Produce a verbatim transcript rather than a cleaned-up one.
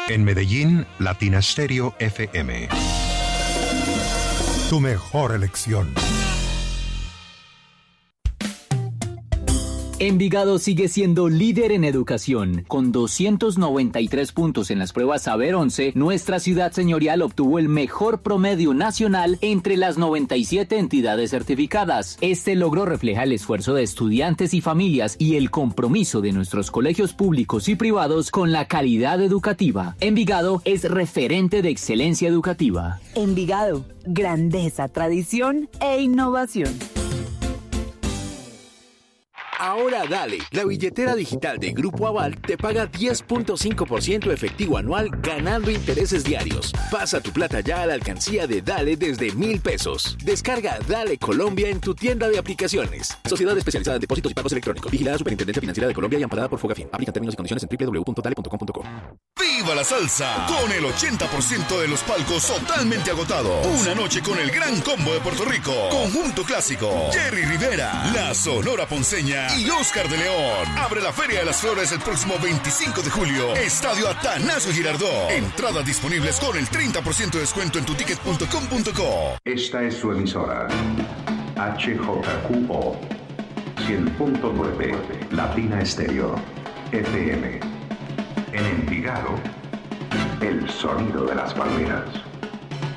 En Medellín, Latina Stereo F M. Tu mejor elección. Envigado sigue siendo líder en educación. Con doscientos noventa y tres puntos en las pruebas Saber once, nuestra ciudad señorial obtuvo el mejor promedio nacional entre las noventa y siete entidades certificadas. Este logro refleja el esfuerzo de estudiantes y familias y el compromiso de nuestros colegios públicos y privados con la calidad educativa. Envigado es referente de excelencia educativa. Envigado, grandeza, tradición e innovación. Ahora dale, la billetera digital de Grupo Aval te paga diez punto cinco por ciento efectivo anual ganando intereses diarios. Pasa tu plata ya a la alcancía de Dale desde mil pesos. Descarga Dale Colombia en tu tienda de aplicaciones. Sociedad especializada en depósitos y pagos electrónicos. Vigilada Superintendencia Financiera de Colombia y amparada por Fogafín. Aplican términos y condiciones en doble u doble u doble u punto dale punto com punto co. ¡Viva la salsa! Con el ochenta por ciento de los palcos totalmente agotados. Una noche con el gran combo de Puerto Rico. Conjunto Clásico. Jerry Rivera. La Sonora Ponceña. Y Oscar de León. Abre la Feria de las Flores el próximo veinticinco de julio. Estadio Atanasio Girardot. Entradas disponibles con el treinta por ciento de descuento en tuticket punto com punto co. Esta es su emisora. H J Q O cien punto nueve Latina Stereo F M. En Envigado, el sonido de las palmeras.